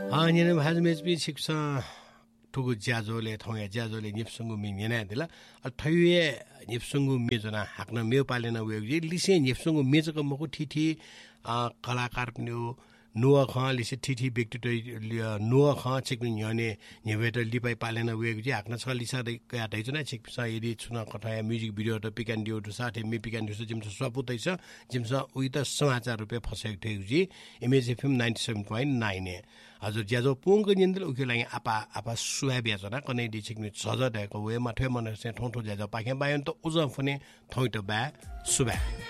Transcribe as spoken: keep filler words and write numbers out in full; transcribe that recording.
아니는 하즈메스비 식사 두고 자조레 통해 자조레 닙승구 민년에들라 토유에 닙승구 미조나 학나 메발레나 외지 리세 닙승구 미조가 먹고 티티 아 칼라카르뉴 노아 칸 리세 티티 빅투 노아 칸 책민 연에 니베터 리바이 발레나 외지 학나 살리사데 까 되잖아 책사 이리 추나 거타야 뮤직 비디오도 피간디오도 사테 미 피간디오서 짐서 스와부터 짐서 우이다 समाचार रुपे फसेक थेउजी image FM ninety-seven point nine ए हजुर ज्याजो पोंग निन्दल उकेलाई आपा आपा सुया बेजना कनै दिछिकनि सज देको वे माथे मनसे ठोठो ज्याजो पाखे बायन त उज फने थौइट बा सुबा